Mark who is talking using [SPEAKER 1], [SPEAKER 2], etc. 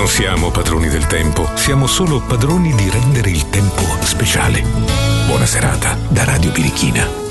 [SPEAKER 1] Non siamo padroni del tempo, siamo solo padroni di rendere il tempo speciale. Buona serata da Radio Birichina.